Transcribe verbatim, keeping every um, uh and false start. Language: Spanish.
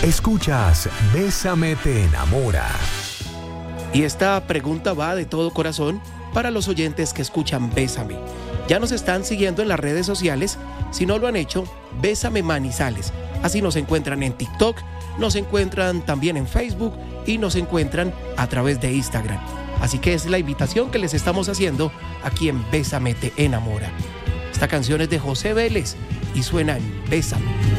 Escuchas Bésame te enamora. Y esta pregunta va de todo corazón para los oyentes que escuchan Bésame. Ya nos están siguiendo en las redes sociales. Si no lo han hecho, Bésame Manizales. Así nos encuentran en TikTok, nos encuentran también en Facebook y nos encuentran a través de Instagram. Así que es la invitación que les estamos haciendo aquí en Bésame te enamora. Esta canción es de José Vélez y suena en Bésame.